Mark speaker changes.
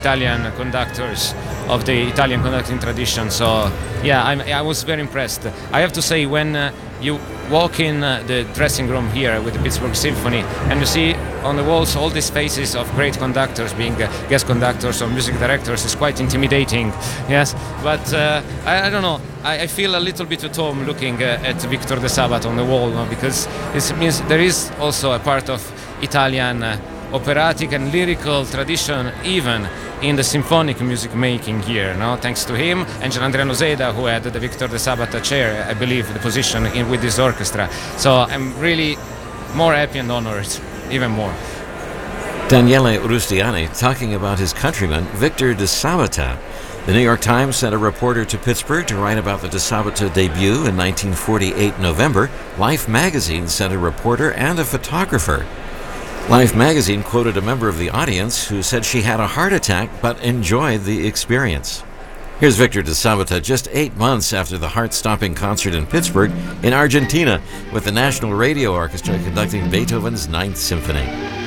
Speaker 1: Italian conductors of the Italian conducting tradition. So yeah, I was very impressed. I have to say, when you walk in the dressing room here with the Pittsburgh Symphony and you see on the walls all these faces of great conductors being guest conductors or music directors, is quite intimidating. Yes, but I don't know, I feel a little bit at home looking at Victor De Sabat on the wall, no? Because it means there is also a part of Italian operatic and lyrical tradition even in the symphonic music making here, no? Thanks to him and Gianandrea Noseda, who had the Victor De Sabat chair, I believe, the position with this orchestra. So I'm really more happy and honored, even more.
Speaker 2: Daniele Rustiani talking about his countryman Victor De Sabata. The New York Times sent a reporter to Pittsburgh to write about the De Sabata debut in 1948 November. Life magazine sent a reporter and a photographer. Life magazine quoted a member of the audience who said she had a heart attack but enjoyed the experience. Here's Victor De Sabata just 8 months after the heart-stopping concert in Pittsburgh in Argentina with the National Radio Orchestra conducting Beethoven's Ninth Symphony.